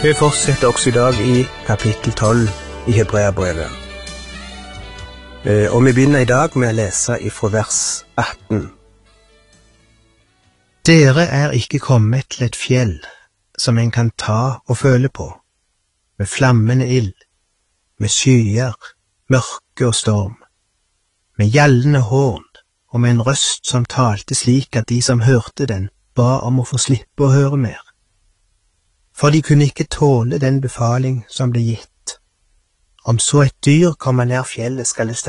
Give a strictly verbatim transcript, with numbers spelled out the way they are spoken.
Vi fortsetter også i dag i kapittel tolv i Hebreabrevet. Og vi begynner i dag med å lese ifra vers atten. Dere er ikke kommet til et fjell som en kan ta og føle på, med flammende ild, med skyer, mørke og storm, med gjallende hån og med en røst som talte slik at de som hørte den ba om å få slippe å høre mer. For de kunne ikke tåle den befaling som ble gitt. Om så et dyr kommer nær fjellet, skal det